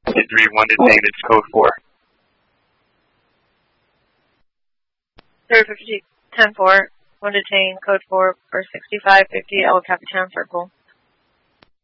Injury 1 detained, it's code 4. 350, 10-4, 1 detained, code 4 for 6550 El Capitan Circle.